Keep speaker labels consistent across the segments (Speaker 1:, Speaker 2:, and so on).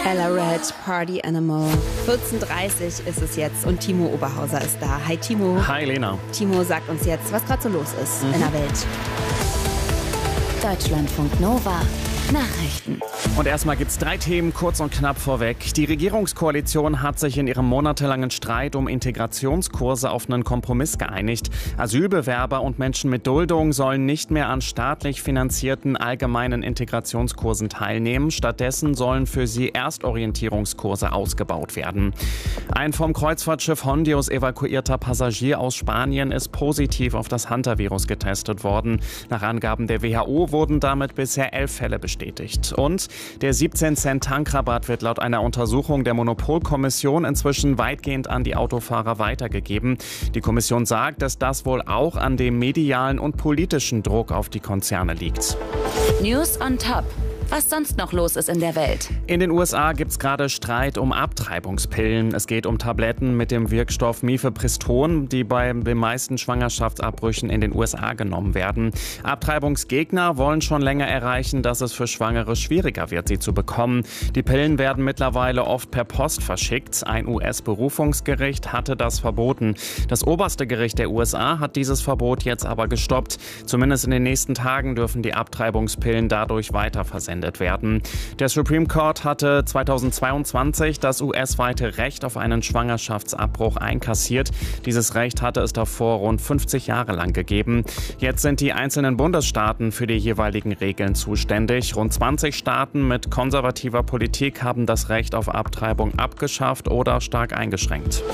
Speaker 1: Ella Red, Party Animal. 14:30 ist es jetzt und Timo Oberhauser ist da. Hi Timo.
Speaker 2: Hi Lena.
Speaker 1: Timo sagt uns jetzt, was gerade so los ist in der Welt.
Speaker 3: Deutschlandfunk Nova. Nachrichten.
Speaker 2: Und erstmal gibt's 3 Themen kurz und knapp vorweg. Die Regierungskoalition hat sich in ihrem monatelangen Streit um Integrationskurse auf einen Kompromiss geeinigt. Asylbewerber und Menschen mit Duldung sollen nicht mehr an staatlich finanzierten allgemeinen Integrationskursen teilnehmen. Stattdessen sollen für sie Erstorientierungskurse ausgebaut werden. Ein vom Kreuzfahrtschiff Hondius evakuierter Passagier aus Spanien ist positiv auf das Hantavirus getestet worden. Nach Angaben der WHO wurden damit bisher 11 Fälle bestätigt. Und der 17-Cent-Tankrabatt wird laut einer Untersuchung der Monopolkommission inzwischen weitgehend an die Autofahrer weitergegeben. Die Kommission sagt, dass das wohl auch an dem medialen und politischen Druck auf die Konzerne liegt.
Speaker 3: News on Top. Was sonst noch los ist in der Welt.
Speaker 2: In den USA gibt es gerade Streit um Abtreibungspillen. Es geht um Tabletten mit dem Wirkstoff Mifepriston, die bei den meisten Schwangerschaftsabbrüchen in den USA genommen werden. Abtreibungsgegner wollen schon länger erreichen, dass es für Schwangere schwieriger wird, sie zu bekommen. Die Pillen werden mittlerweile oft per Post verschickt. Ein US-Berufungsgericht hatte das verboten. Das oberste Gericht der USA hat dieses Verbot jetzt aber gestoppt. Zumindest in den nächsten Tagen dürfen die Abtreibungspillen dadurch weiter versendet werden. Der Supreme Court hatte 2022 das US-weite Recht auf einen Schwangerschaftsabbruch einkassiert. Dieses Recht hatte es davor rund 50 Jahre lang gegeben. Jetzt sind die einzelnen Bundesstaaten für die jeweiligen Regeln zuständig. Rund 20 Staaten mit konservativer Politik haben das Recht auf Abtreibung abgeschafft oder stark eingeschränkt.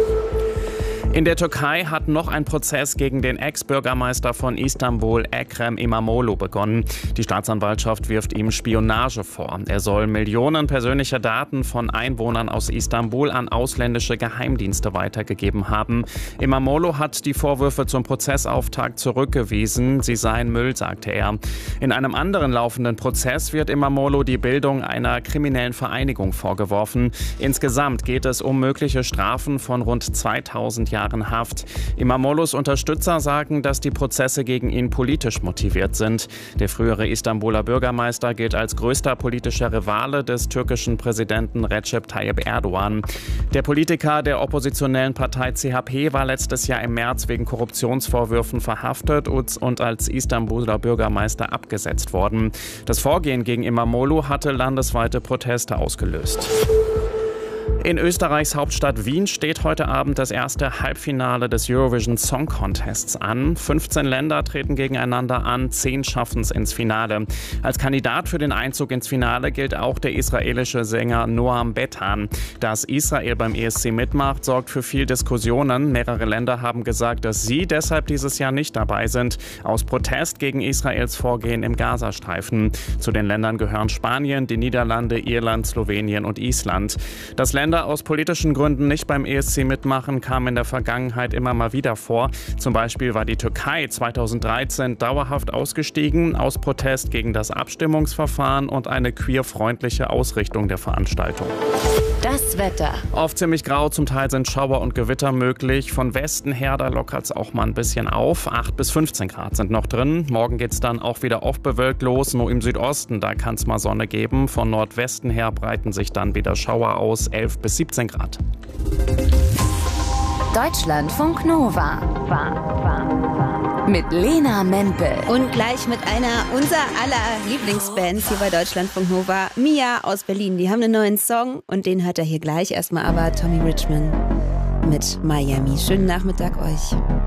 Speaker 2: In der Türkei hat noch ein Prozess gegen den Ex-Bürgermeister von Istanbul, Ekrem İmamoğlu, begonnen. Die Staatsanwaltschaft wirft ihm Spionage vor. Er soll Millionen persönlicher Daten von Einwohnern aus Istanbul an ausländische Geheimdienste weitergegeben haben. İmamoğlu hat die Vorwürfe zum Prozessauftakt zurückgewiesen. Sie seien Müll, sagte er. In einem anderen laufenden Prozess wird İmamoğlu die Bildung einer kriminellen Vereinigung vorgeworfen. Insgesamt geht es um mögliche Strafen von rund 2000 Jahren Haft. İmamoğlu's Unterstützer sagen, dass die Prozesse gegen ihn politisch motiviert sind. Der frühere Istanbuler Bürgermeister gilt als größter politischer Rivale des türkischen Präsidenten Recep Tayyip Erdogan. Der Politiker der oppositionellen Partei CHP war letztes Jahr im März wegen Korruptionsvorwürfen verhaftet und als Istanbuler Bürgermeister abgesetzt worden. Das Vorgehen gegen İmamoğlu hatte landesweite Proteste ausgelöst. In Österreichs Hauptstadt Wien steht heute Abend das erste Halbfinale des Eurovision Song Contests an. 15 Länder treten gegeneinander an, 10 schaffen es ins Finale. Als Kandidat für den Einzug ins Finale gilt auch der israelische Sänger Noam Bethan. Dass Israel beim ESC mitmacht, sorgt für viel Diskussionen. Mehrere Länder haben gesagt, dass sie deshalb dieses Jahr nicht dabei sind, aus Protest gegen Israels Vorgehen im Gazastreifen. Zu den Ländern gehören Spanien, die Niederlande, Irland, Slowenien und Island. Dass Länder aus politischen Gründen nicht beim ESC mitmachen, kam in der Vergangenheit immer mal wieder vor. Zum Beispiel war die Türkei 2013 dauerhaft ausgestiegen aus Protest gegen das Abstimmungsverfahren und eine queerfreundliche Ausrichtung der Veranstaltung.
Speaker 3: Das Wetter.
Speaker 2: Oft ziemlich grau, zum Teil sind Schauer und Gewitter möglich. Von Westen her, da lockert es auch mal ein bisschen auf. 8 bis 15 Grad sind noch drin. Morgen geht es dann auch wieder oft bewölkt los. Nur im Südosten, da kann es mal Sonne geben. Von Nordwesten her breiten sich dann wieder Schauer aus. 11 bis 17 Grad.
Speaker 3: Deutschlandfunk Nova. Mit Lena Mempel.
Speaker 1: Und gleich mit einer unserer aller Lieblingsbands hier bei Deutschlandfunk Nova, Mia aus Berlin. Die haben einen neuen Song und den hört er hier gleich. Erstmal aber Tommy Richman mit Miami. Schönen Nachmittag euch.